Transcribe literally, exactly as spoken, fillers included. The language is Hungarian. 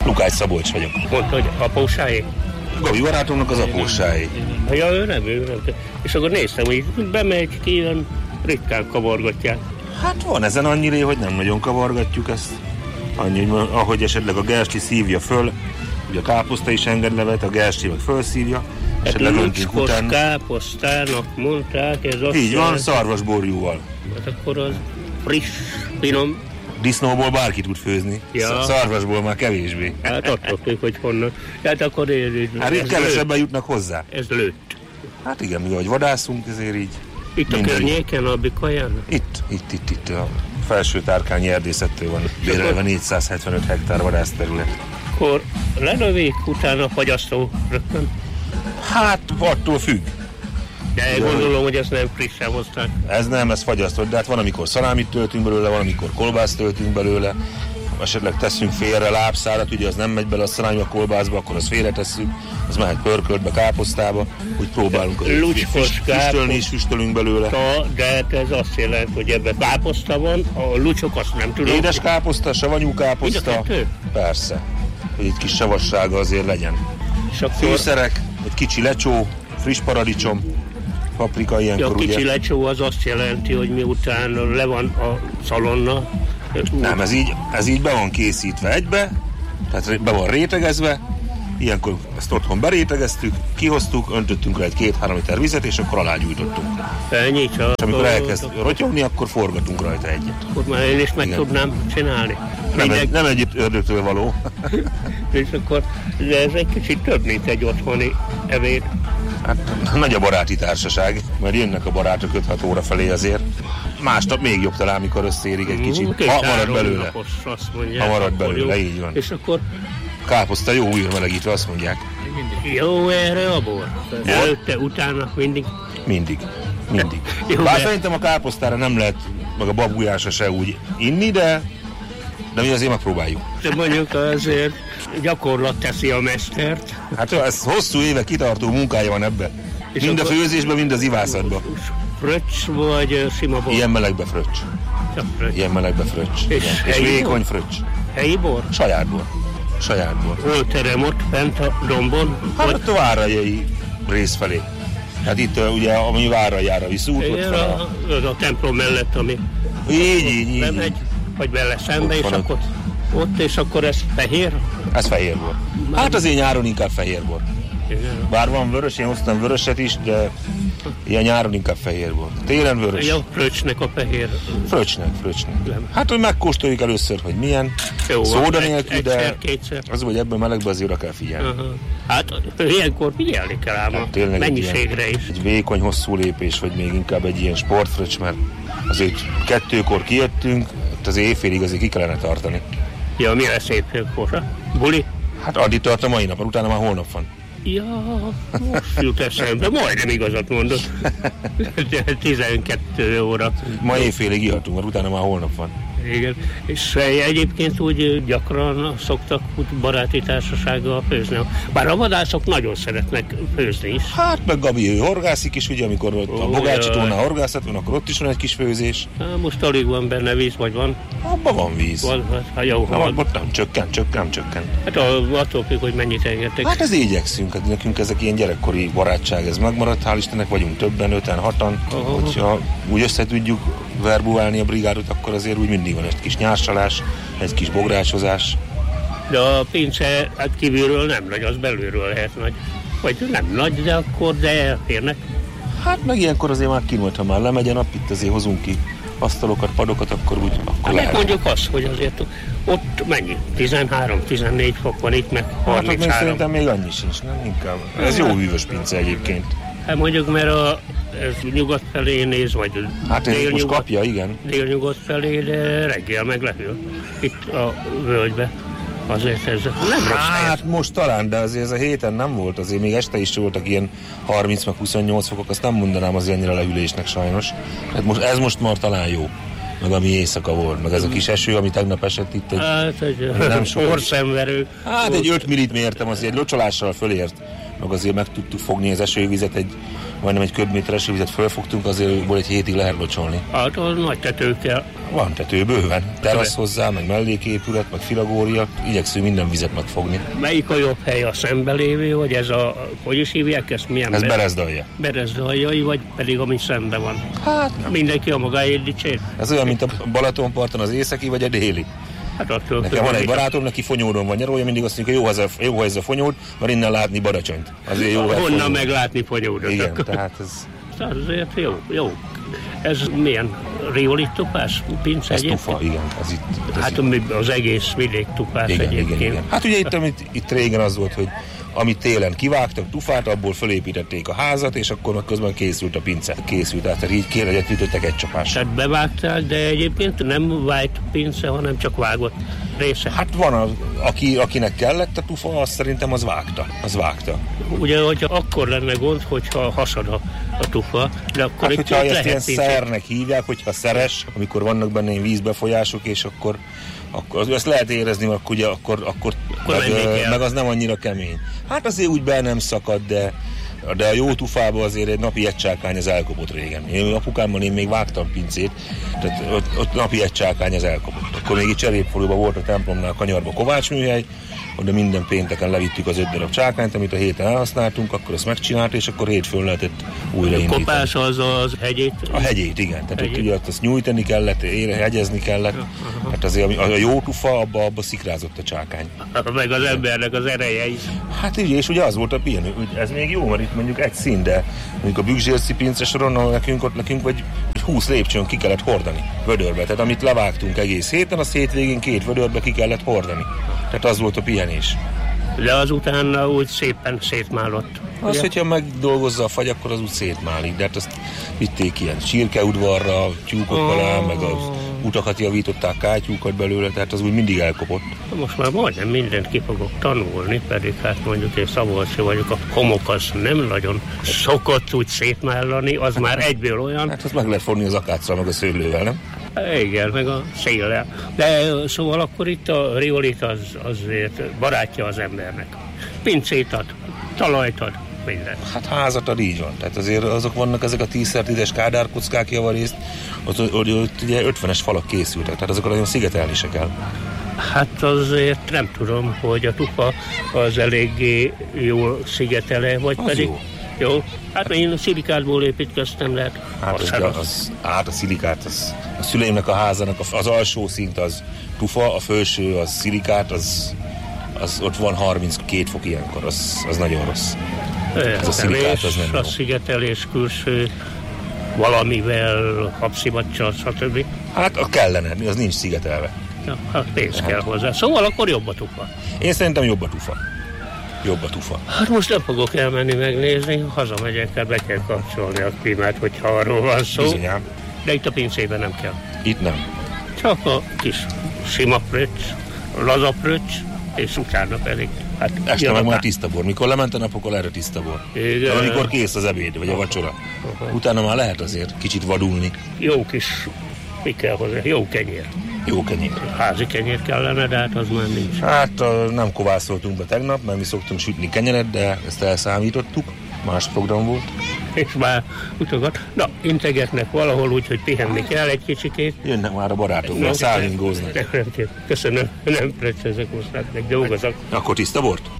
Lukács Szabolcs vagyok. Mondta, hogy apósáé? Gabi barátomnak az apósáé. Ja, ő nem, ő nem. És akkor néztem, hogy bemegy, kijön, ritkán kavargatják. Hát van ezen annyiré, hogy nem nagyon kavargatjuk ezt. Annyi, ahogy esetleg a gersli szívja föl, ugye a káposzta is enged levet, a gersli meg fölszívja. Hát lucskos káposztának mondták, ez azt így van, szarvasborjúval. Hát akkor az friss, finom. Disznóból bárki tud főzni, ja. Szarvasból már kevésbé. Hát attól függ, hogy honnan. Hát akkor én, hát itt kevesebben jutnak hozzá. Ez lőtt. Hát igen, mi ahogy vadászunk, ezért így. Itt a környéken, a Bikaján? Itt, itt, itt, itt a felső tárkányi erdészettől van bérelve négyszázhetvenöt hektár vadászterület. Akkor lelövik, utána fagyasztó rögtön? Hát attól függ. De én gondolom, hogy ezt nem frissen hozták. Ez nem, ez fagyasztott, de hát van, amikor szalámit töltünk belőle, van, amikor kolbászt töltünk belőle, esetleg teszünk félre lábszárat, ugye az nem megy bele a szalámi a kolbászba, akkor azt félretesszük, az mehet pörköltbe, káposztába, úgy próbálunk az füstölni is, füstölünk belőle. De ez azt jelenti, hogy ebben káposzta van, a lucsok azt nem tudom. Édes káposzta, savanyú káposzta, persze, hogy egy kis savassága azért legyen. Fűszerek, egy kicsi lecsó, friss paradicsom, paprika ilyenkor, ja, a kicsi ugye? lecsó az azt jelenti, hogy miután le van a szalonna. Nem, ez így, ez így be van készítve egybe, tehát be van rétegezve, ilyenkor ezt otthon berétegeztük, kihoztuk, öntöttünk rá egy két-három liter vizet, és akkor alágyújtottunk. Ennyi csak. És amikor elkezd rotyogni, akkor forgatunk rajta egyet. Akkor már én is meg igen. tudnám csinálni. Nem, egy, nem egy ördögtől való. És akkor, de ez egy kicsit több, mint egy otthoni evét. Hát nagy a baráti társaság, mert jönnek a barátok öt-hat óra felé azért. Másnap még jobb talán, mikor összeérik egy kicsit. Ha marad belőle. Napos, mondják, ha marad belőle, így van. És akkor káposzta jó újra melegítve, azt mondják. Jó erre a bor. Előtte, utána mindig. Mindig. Mindig. Bár szerintem a káposztára nem lehet, meg a babujásra se úgy inni, de de mi azért megpróbáljuk. De mondjuk azért gyakorlat teszi a mestert. Hát ez hosszú évek kitartó munkája van ebben. És mind a főzésben, mind az ivászatban. Fröccs vagy sima bor? Ilyen melegbe fröccs. Ja, fröccs. Ilyen melegbe fröccs. És, és vékony fröccs. Helyi bor? Saját bor. Saját bor. Hol terem ott fent a dombon? Hát ott a várajai rész felé. Hát itt ugye, ami váraj jár a viszút. Igen, a, a, a templom mellett, ami így, így, így. bemegy, vagy bele szembe, és akkor ott, és akkor ez fehér? Ez fehér bor. Hát azért nyáron inkább fehér bor. Bár van vörös, én hoztam vöröset is, de ilyen nyáron inkább fehér bor. Télen vörös. Ja, fröccsnek a fehér. Fröccsnek, fröccsnek. Hát, hogy megkóstoljuk először, hogy milyen. Jó, szóda nélkül, egy, de egyszer, kétszer. az, hogy ebben melegben azért oda kell figyelni. Uh-huh. Hát ilyenkor figyelni kell ám hát, a mennyiségre is. Egy vékony, hosszú lépés, vagy még inkább egy ilyen sportfröccs, mert azért kettőkor kijöttünk, azért éjfélig azért ki kellene tartani. Ja, mi lesz éjfélkorra? Buli? Hát addig tart a mai napon, utána már holnap van. Ja, most jut eszembe, majdnem igazat mondod. tizenkettő óra. Ma éjfélig ihatunk, mert utána már holnap van. Igen, és egyébként úgy gyakran szoktak úgy baráti társasággal főzni. Bár a vadászok nagyon szeretnek főzni is. Hát meg Gabi, ő horgászik is, ugye, amikor ott a Bogácsi tónál horgászat van, akkor ott is van egy kis főzés. Há, most alig van benne víz, vagy van? Abban van víz. Van, hát jó, na, van. Ott nem csökken, csökken, csökken. Hát attól függ, hogy mennyit engedtek. Hát ez igyekszünk, hát nekünk ezek ilyen gyerekkori barátság, ez megmaradt, hál' Istennek vagyunk többen, öten, hatan. Aha. Hogyha úgy össze tudjuk verbuválni a brigádot, akkor azért úgy mindig van egy kis nyársalás, egy kis bográcsozás. De a pince hát kívülről nem nagy, az belülről lehet nagy. Vagy nem nagy, de akkor de elférnek. Hát meg ilyenkor azért már kinult, ha már lemegy a nap, itt azért hozunk ki asztalokat, padokat, akkor úgy akkor hát lehet. Mondjuk azt, hogy azért ott mennyi? tizenhárom-tizennégy fok van, itt meg harminchárom. Hát szerintem még annyi sincs, nem? Inkább. Ez jó hűvös pince egyébként. Hát mondjuk, mert a, ez nyugat felé néz, vagy hát ez most kapja, igen. Délnyugat felé, de reggel meg lehűl. Itt a völgybe. Azért ez nem rossz hát helyet. Most talán, de azért ez a héten nem volt, azért még este is voltak ilyen harminc meg huszonnyolc fokok, azt nem mondanám azért annyira lehűlésnek sajnos. Hát most, ez most már talán jó. Meg ami éjszaka volt, meg ez a kis eső, ami tegnap esett itt egy... Hát egy nem sok. Orszemverő. Hát egy öt millit mértem, azért egy locsolással fölért. meg azért meg tudtuk fogni az esővizet, egy majdnem egy köbméter esővizet fölfogtunk, azért volt egy hétig lehet locsolni. Hát az nagy tető kell. Van tető bőven, terasz hozzá, meg melléképület, meg filagória, igyekszünk minden vizet megfogni. Melyik a jobb hely, a szembelévő, vagy ez a, hogy is hívják ezt, milyen? Ez Berezdalja. Berezdalja, vagy pedig ami szembe van? Hát mindenki a magáért dicsér. Ez olyan, mint a Balatonparton az északi, vagy a déli. Hát attól nekem van egy barátom, neki Fonyódon van nyaralója, mindig azt mondja, hogy jó, ez a, jó, ez a Fonyód, mert innen látni Badacsonyt. Azért jó, honnan meglátni Fonyódot? Igen, tehát ez... Azért jó, jó. Ez milyen? Riolit tupás? Pince ez egyébként? tufa, igen. Ez itt, ez hát itt. Az egész vidék tupás igen, egyébként. Igen, igen. Hát ugye itt, amit, itt régen az volt, hogy amit télen kivágtak tufát, abból fölépítették a házat, és akkor meg közben készült a pince. Készült, tehát így kérlegyet ütöttek egy csapásra. Tehát bevágtál, de egyébként nem vájt pince, hanem csak vágott része. Hát van, a, aki, akinek kellett a tufa, azt szerintem az vágta. Az vágta. Ugye, hogyha akkor lenne gond, hogyha hasad a, a tufa, de akkor hát, itt hogyha ezt ilyen pincét. szernek hívják, hogyha szeres, amikor vannak benne ilyen vízbefolyások, és akkor akkor ezt lehet érezni, mert ugye akkor, akkor, akkor meg, meg az nem annyira kemény. Hát azért úgy be nem szakad, de, de a jó tufába azért egy napi egy csákány az elkopott régen. Én apukámmal én még vágtam pincét, tehát ott, ott napi egy csákány az elkopott. Akkor még itt Cserépfaluban volt a templomnál a kanyarba kovácsműhely, oda minden pénteken levittük az öt darab csákányt, amit a héten elhasználtunk, akkor ezt megcsinált, és akkor hétfőn lehetett újraindítani. A kopás az az hegyét? A hegyét, igen. Tehát hegyét. Ott ugye azt nyújtani kellett, ére, hegyezni kellett. Uh-huh. Hát azért a, a jó tufa, abba, abba szikrázott a csákány. Meg az embernek az ereje is. Hát ugye, és ugye az volt a pihenő. Ez még jó, mert itt mondjuk egy szín, de mondjuk a Bükzsérci pince soron, ahol nekünk ott nekünk vagy húsz lépcsőn ki kellett hordani vödörbe. Tehát amit levágtunk egész héten, az hétvégén két vödörbe ki kellett hordani. Tehát az volt a pihenés. De azután úgy szépen szétmálott. Az, ugye? Hogyha megdolgozza a fagy, akkor az úgy szétmálik. De hát azt vitték ilyen csirkeudvarra, tyúkok oh. alá, meg az utakat javították, kátyúkat belőle, tehát az úgy mindig elkopott. Most már majdnem mindent ki fogok tanulni, pedig hát mondjuk én Szabolcsi vagyok, a homok az nem nagyon szokott úgy szétmállani, az már egyből olyan. Hát azt meg lehet fonni az akáccal, meg a szőlővel, nem? Igen, meg a széllel. De szóval akkor itt a riolit az azért barátja az embernek. Pincét ad, talajt ad, minden. Hát házat ad, így van. Tehát azért azok vannak ezek a tízszer tízes kádárkockák javarészt, ott, ott, ott ugye ötvenes falak készültek, tehát azokat nagyon szigetelni se kell. Hát azért nem tudom, hogy a tufa az eléggé jól szigetele, vagy az pedig... Jó. Jó, hát én a szilikátból építkeztem, lehet. Hát, az, az, hát a szilikát, az, a szüleimnek a házának az alsó szint az tufa, a felső az szilikát, az, az ott van harminckét fok ilyenkor, az, az nagyon rossz. Ez a szilikát, az nem jó. A szigetelés külső valamivel, habszivacsal, stb. Hát a kellene, az nincs szigetelve. Ja, hát pénz hát. kell hozzá. Szóval akkor jobb a tufa. Én szerintem jobb a tufa. Jobb a tufa. Hát most nem fogok elmenni megnézni, hazamegyek, el be kell kapcsolni a klímát, hogyha arról van szó. Bizonyám. De itt a pincében nem kell. Itt nem. Csak a kis sima pröcs, laza pröcs, és utána pedig. Hát este meg már tiszta bor. Mikor lement a nap, akkor erre tiszta bor. Igen. De amikor kész az ebéd, vagy a vacsora. Uh-huh. Utána már lehet azért kicsit vadulni. Jó kis, mi kell hozzá? Jó kenyér. Jó kenyér. Házi kenyér kellene, de hát az már nincs. Hát nem kovászoltunk be tegnap, mert mi szoktunk sütni kenyeret, de ezt elszámítottuk. Más program volt. És már utogat. Na, integetnek valahol úgy, hogy pihenni kell egy kicsikét. Jönnek már a barátok, már szállingóznak. Köszönöm, nem precsezek most, hát meg dolgozok. Akkor tiszta bort?